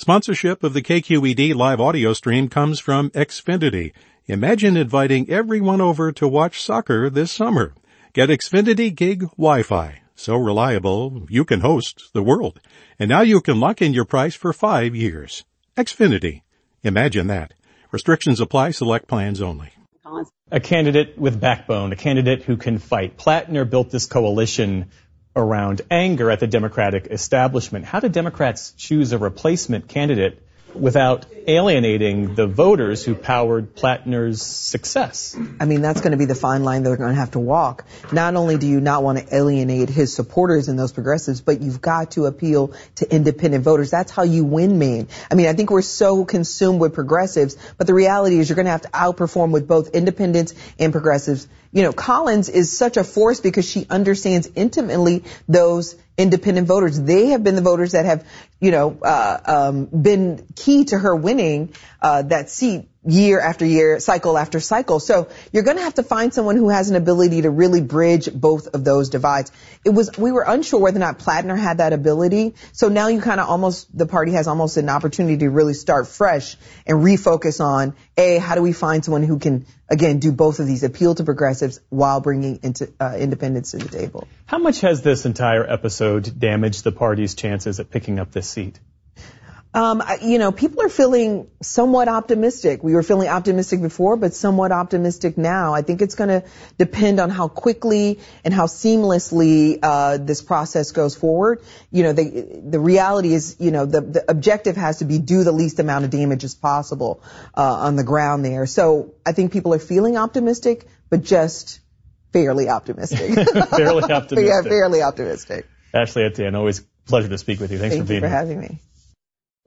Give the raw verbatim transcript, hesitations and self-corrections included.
Sponsorship of the K Q E D live audio stream comes from Xfinity. Imagine inviting everyone over to watch soccer this summer. Get Xfinity Gig Wi-Fi. So reliable, you can host the world. And now you can lock in your price for five years. Xfinity. Imagine that. Restrictions apply. Select plans only. A candidate with backbone, a candidate who can fight. Plattner built this coalition around anger at the Democratic establishment. How do Democrats choose a replacement candidate without alienating the voters who powered Plattner's success? I mean, that's going to be the fine line they're going to have to walk. Not only do you not want to alienate his supporters and those progressives, but you've got to appeal to independent voters. That's how you win Maine. I mean, I think we're so consumed with progressives, but the reality is you're going to have to outperform with both independents and progressives. You know, Collins is such a force because she understands intimately those independent voters. They have been the voters that have, you know, uh, um, been key to her winning uh, that seat year after year, cycle after cycle. So you're going to have to find someone who has an ability to really bridge both of those divides. It was, we were unsure whether or not Plattner had that ability. So now you kind of almost, the party has almost an opportunity to really start fresh and refocus on, A, how do we find someone who can, again, do both of these, appeal to progressives while bringing into, uh, independence to the table. How much has this entire episode damaged the party's chances at picking up this seat? Um, you know, people are feeling somewhat optimistic. We were feeling optimistic before, but somewhat optimistic now. I think it's going to depend on how quickly and how seamlessly uh, this process goes forward. You know, the the reality is, you know, the, the objective has to be do the least amount of damage as possible uh, on the ground there. So I think people are feeling optimistic, but just fairly optimistic. fairly optimistic. Yeah, fairly optimistic. Ashley Etienne, always a pleasure to speak with you. Thanks Thank for being here. here. Thank you for having me.